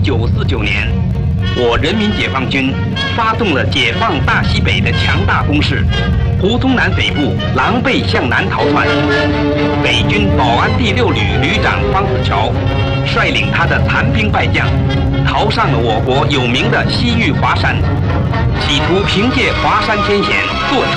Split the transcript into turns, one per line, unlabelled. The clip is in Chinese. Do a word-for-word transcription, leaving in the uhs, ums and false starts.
九四九年，我人民解放军发动了解放大西北的强大攻势，胡宗南匪部狼狈向南逃窜。北军保安第六旅旅长方子乔率领他的残兵败将，逃上了我国有名的西域华山，企图凭借华山天险坐